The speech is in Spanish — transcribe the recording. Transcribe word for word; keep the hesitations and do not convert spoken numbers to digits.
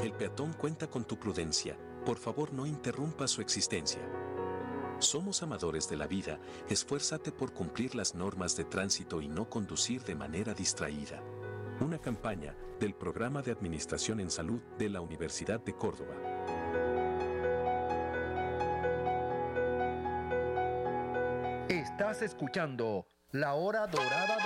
El peatón cuenta con tu prudencia. Por favor, no interrumpa su existencia. Somos amadores de la vida, esfuérzate por cumplir las normas de tránsito y no conducir de manera distraída. Una campaña del Programa de Administración en Salud de la Universidad de Córdoba. Estás escuchando La Hora Dorada.